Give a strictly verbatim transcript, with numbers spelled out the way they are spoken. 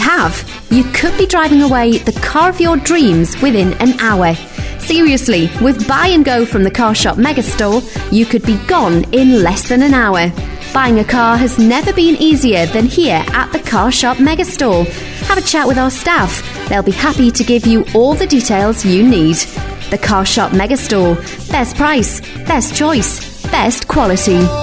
have. You could be driving away the car of your dreams within an hour. Seriously, with Buy and Go from the CarShop Megastore, you could be gone in less than an hour. Buying a car has never been easier than here at the CarShop Megastore. Have a chat with our staff. They'll be happy to give you all the details you need. The CarShop Megastore. Best price, best choice, best quality.